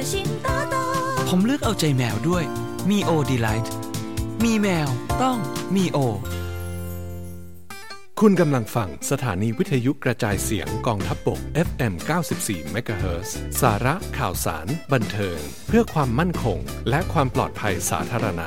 ผมเลือกเอาใจแมวด้วยมีโอดีไลท์มีแมวต้องมีโอคุณกำลังฟังสถานีวิทยุกระจายเสียงกองทัพบก FM 94 MHz สาระข่าวสารบันเทิงเพื่อความมั่นคงและความปลอดภัยสาธารณะ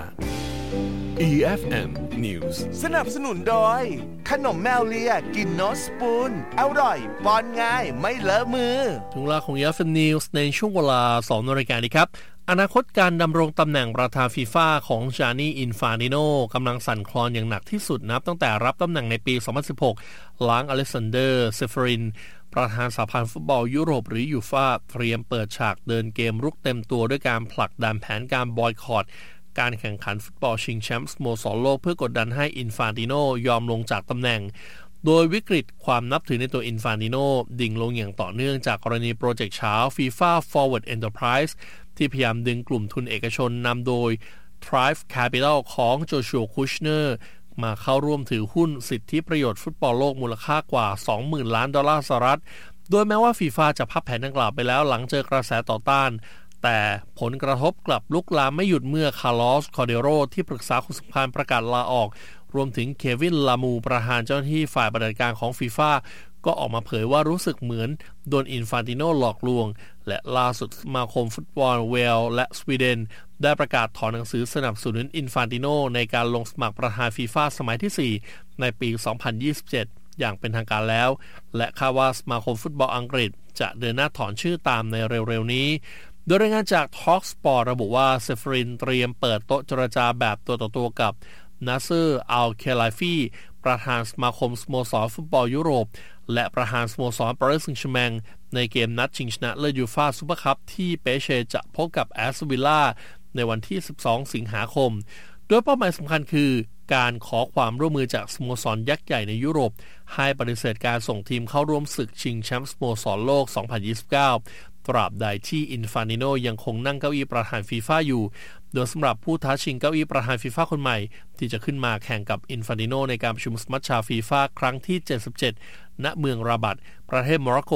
EFM News สนับสนุนโดยขนมแมวเลียกินโนสปูนอร่อยป้อนง่ายไม่เลอะมือถึงเวลาของ EFM News ในช่วงเวลา 2 นาฬิกานี้ครับอนาคตการดำรงตำแหน่งประธานฟีฟ่าของจานีอินฟานติโนกำลังสั่นคลอนอย่างหนักที่สุดนับตั้งแต่รับตำแหน่งในปี 2016 หลังอเล็กซานเดอร์เซฟรินประธานสหพันธ์ฟุตบอลยุโรปหรือยูฟ่าเตรียมเปิดฉากเดินเกมรุกเต็มตัวด้วยการผลักดันแผนการบอยคอตการแข่งขันฟุตบอลชิงแชมป์สโมสรโลกเพื่อกดดันให้อินฟานติโนยอมลงจากตำแหน่งโดยวิกฤตความนับถือในตัวอินฟานติโนดิ่งลงอย่างต่อเนื่องจากกรณีโปรเจกต์เช้า FIFA Forward Enterprise ที่พยายามดึงกลุ่มทุนเอกชนนำโดย Thrive Capital ของโจชัวคูชเนอร์มาเข้าร่วมถือหุ้นสิทธิประโยชน์ฟุตบอลโลกมูลค่ากว่า 20,000 ล้านดอลลาร์สหรัฐโดยแม้ว่า FIFA จะพับแผนดังกล่าวไปแล้วหลังเจอกระแสต่อต้านแต่ผลกระทบกลับลุกลามไม่หยุดเมื่อคาร์ลอสคอร์เดโรที่ปรึกษาคนสำคัญประกาศลาออกรวมถึงเควินลามูประธานเจ้าหน้าที่ฝ่ายปฏิบัติการของฟีฟ่าก็ออกมาเผยว่ารู้สึกเหมือนโดนอินฟานติโนหลอกลวงและล่าสุดสมาคมฟุตบอลเวลส์และสวีเดนได้ประกาศถอนหนังสือสนับสนุนอินฟานติโนในการลงสมัครประธานฟีฟ่าสมัยที่ 4 ในปี 2027 อย่างเป็นทางการแล้วและคาดว่าสมาคมฟุตบอลอังกฤษจะเดินหน้าถอนชื่อตามในเร็วๆนี้โดยรายงานจาก Talksport ระบุว่าเซฟรินเตรียมเปิดโต๊ะเจรจาแบบตัวต่อตัวกับนาเซอร์อัลเคลาฟีประธานสมาคมสโมสรฟุตบอลยุโรปและประธานสโมสรปารีสแซงต์แชร์แมงในเกมนัดชิงชนะเลิศยูฟ่าซุปเปอร์คัพที่เปเช่จะพบกับแอสตันวิลล่าในวันที่ 12 สิงหาคมโดยเป้าหมายสำคัญคือการขอความร่วมมือจากสโมสรยักษ์ใหญ่ในยุโรปให้ปฏิเสธการส่งทีมเข้าร่วมศึกชิงแชมป์สโมสรโลก 2029 ตราบใดที่อินฟานติโนยังคงนั่งเก้าอี้ประธานฟีฟ่าอยู่โดยสำหรับผู้ท้าชิงเก้าอี้ประธานฟีฟ่าคนใหม่ที่จะขึ้นมาแข่งกับอินฟานติโนในการประชุมสมัชชาฟีฟ่าครั้งที่ 77 ณ เมืองราบัตประเทศโมร็อกโก